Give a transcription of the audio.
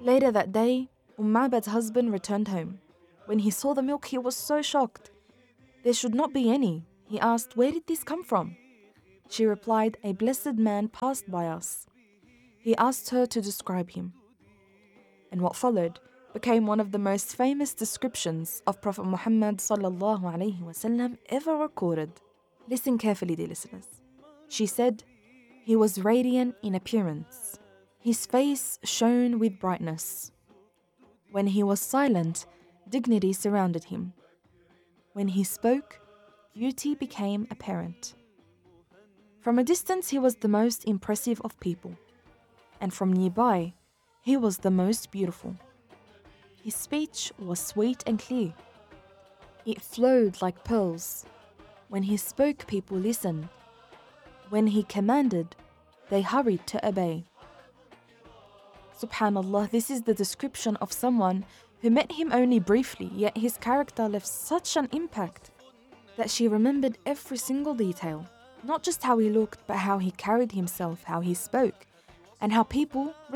Later that day, Ma'bad's husband returned home. When he saw the milk, he was so shocked. There should not be any. He asked, "Where did this come from?" She replied, "A blessed man passed by us." He asked her to describe him. And what followed became one of the most famous descriptions of Prophet Muhammad sallallahu alaihi wasallam ever recorded. Listen carefully, dear listeners. She said, "He was radiant in appearance. His face shone with brightness. When he was silent, dignity surrounded him. When he spoke, beauty became apparent. From a distance, he was the most impressive of people, and from nearby, he was the most beautiful. His speech was sweet and clear. It flowed like pearls. When he spoke, people listened. When he commanded, they hurried to obey." Subhanallah, this is the description of someone who met him only briefly, yet his character left such an impact that she remembered every single detail. Not just how he looked, but how he carried himself, how he spoke, and how people